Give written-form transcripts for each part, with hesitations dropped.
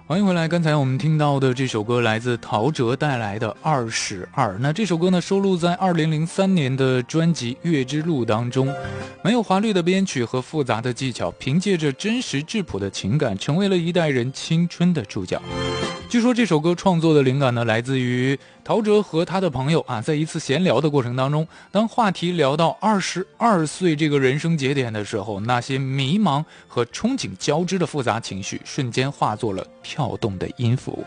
欢迎回来，刚才我们听到的这首歌来自陶喆带来的22。那这首歌呢收录在2003年的专辑《月之路》当中，没有华丽的编曲和复杂的技巧，凭借着真实质朴的情感，成为了一代人青春的主角。据说这首歌创作的灵感呢，来自于陶喆和他的朋友在一次闲聊的过程当中，当话题聊到22岁这个人生节点的时候，那些迷茫和憧憬交织的复杂情绪，瞬间化作了跳动的音符。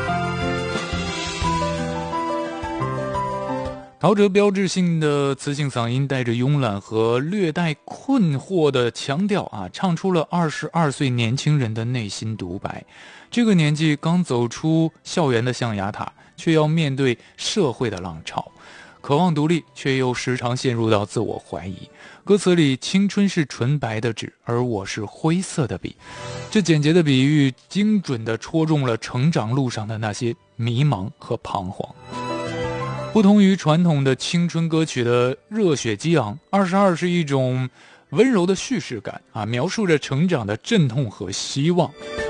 陶喆标志性的磁性嗓音带着慵懒和略带困惑的腔调唱出了22岁年轻人的内心独白。这个年纪刚走出校园的象牙塔，却要面对社会的浪潮，渴望独立，却又时常陷入到自我怀疑。歌词里青春是纯白的纸，而我是灰色的笔。这简洁的比喻精准地戳中了成长路上的那些迷茫和彷徨。不同于传统的青春歌曲的热血激昂，22是一种温柔的叙事感描述着成长的阵痛和希望。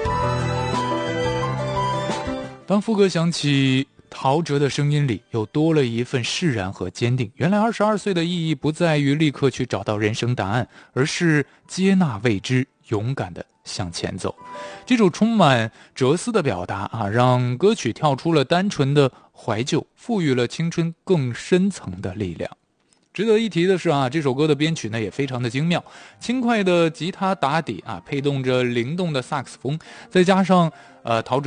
当副歌响起，陶喆的声音里又多了一份释然和坚定。原来22岁的意义不在于立刻去找到人生答案，而是接纳未知，勇敢地向前走。这种充满哲思的表达让歌曲跳出了单纯的怀旧，赋予了青春更深层的力量。值得一提的是这首歌的编曲呢也非常的精妙，轻快的吉他打底配动着灵动的萨克斯风，再加上陶喆